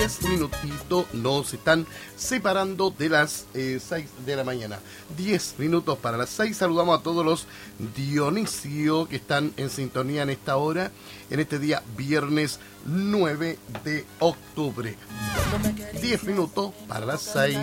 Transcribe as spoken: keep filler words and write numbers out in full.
diez minutitos nos están separando de las eh, seis de la mañana. diez minutos para las seis. Saludamos a todos los Dionisio que están en sintonía en esta hora, en este día viernes nueve de octubre. diez minutos para las seis.